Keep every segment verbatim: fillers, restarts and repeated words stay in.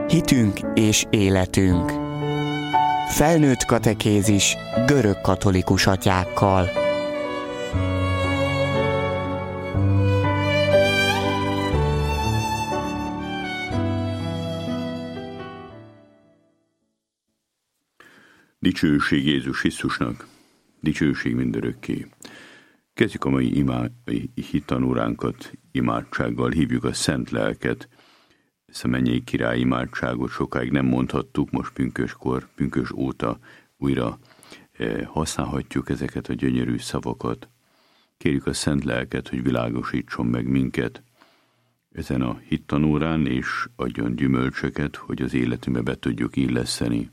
Hitünk és életünk. Felnőtt katekézis görög katolikus atyákkal. Dicsőség Jézus Krisztusnak, dicsőség mindörökké. Kezdjük a mai imá, hittanóránkat imádsággal, hívjuk a Szent Lelket. Ezt a mennyei király imádságot sokáig nem mondhattuk, most pünköskor, pünkös óta újra eh, használhatjuk ezeket a gyönyörű szavakat. Kérjük a Szent Lelket, hogy világosítson meg minket ezen a hittanórán, és adjon gyümölcsöket, hogy az életünkbe be tudjuk illeszteni.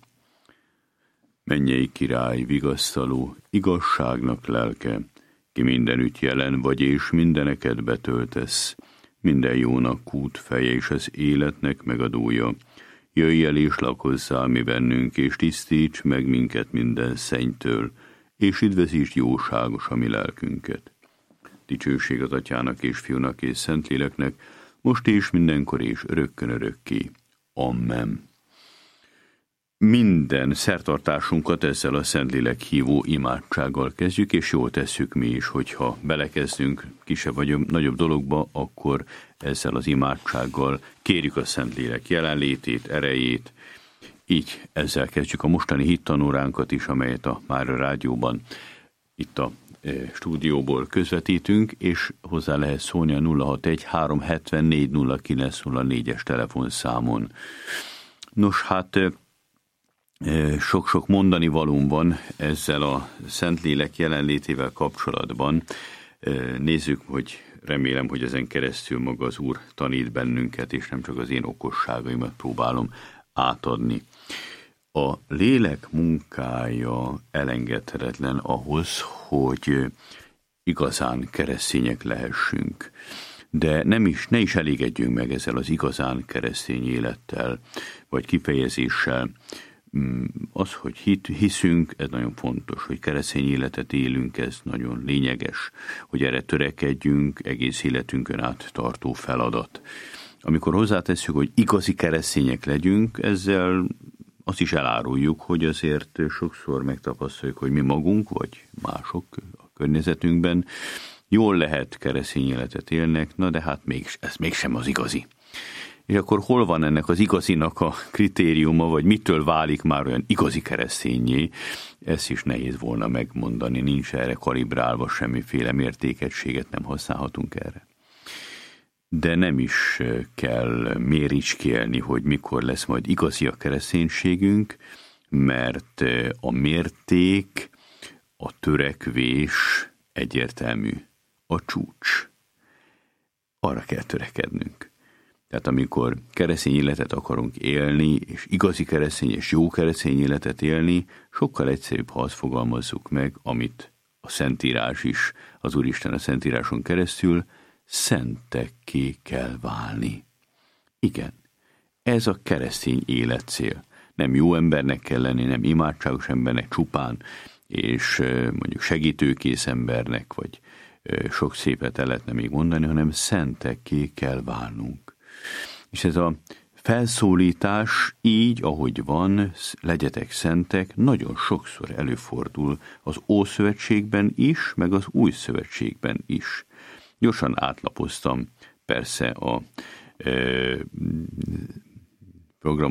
Mennyei király, vigasztaló, igazságnak lelke, ki mindenütt jelen vagy és mindeneket betöltesz, minden jónak kút feje és az életnek megadója. Jöjj el és lakozzál mi bennünk, és tisztíts meg minket minden szennytől, és üdvözítsd jóságos a mi lelkünket. Dicsőség az Atyának és Fiúnak és Szentléleknek, most és mindenkor és örökkön örökké. Amen. Minden szertartásunkat ezzel a Szentlélek hívó imádsággal kezdjük, és jól tesszük mi is, hogyha belekezdünk kisebb vagy nagyobb dologba, akkor ezzel az imádsággal kérjük a Szentlélek jelenlétét, erejét. Így ezzel kezdjük a mostani hittanóránkat is, amelyet a Mária Rádióban itt a e, stúdióból közvetítünk, és hozzá lehet szólni a nulla hatvanegy három hetvennégy nulla kilenc nulla négyes telefonszámon. Nos, hát sok-sok mondani valóm van ezzel a Szentlélek jelenlétével kapcsolatban. Nézzük, hogy remélem, hogy ezen keresztül maga az Úr tanít bennünket, és nem csak az én okosságaimat próbálom átadni. A lélek munkája elengedhetetlen ahhoz, hogy igazán keresztények lehessünk. De nem is, ne is elégedjünk meg ezzel az igazán keresztény élettel, vagy kifejezéssel. Az, hogy hit, hiszünk, ez nagyon fontos, hogy keresztény életet élünk, ez nagyon lényeges, hogy erre törekedjünk, egész életünkön át tartó feladat. Amikor hozzátesszük, hogy igazi keresztények legyünk, ezzel azt is eláruljuk, hogy azért sokszor megtapasztaljuk, hogy mi magunk, vagy mások a környezetünkben jól lehet keresztény életet élnek, na de hát még, ez mégsem az igazi. És akkor hol van ennek az igazinak a kritériuma, vagy mitől válik már olyan igazi keresztényé? Ezt is nehéz volna megmondani, nincs erre kalibrálva, semmiféle mértékegységet nem használhatunk erre. De nem is kell méricskélni, hogy mikor lesz majd igazi a kereszténységünk, mert a mérték, a törekvés egyértelmű, a csúcs. Arra kell törekednünk. Tehát amikor keresztény életet akarunk élni, és igazi keresztény és jó keresztény életet élni, sokkal egyszerűbb, ha azt fogalmazzuk meg, amit a Szentírás is, az Úristen a Szentíráson keresztül, szentekké kell válni. Igen, ez a keresztény életcél. Nem jó embernek kell lenni, nem imádságos embernek csupán, és mondjuk segítőkész embernek, vagy sok szépet el lehetne még mondani, hanem szentekké kell válnunk. És ez a felszólítás így, ahogy van, legyetek szentek, nagyon sokszor előfordul az Ószövetségben is, meg az Új Szövetségben is. Gyorsan átlapoztam persze a e,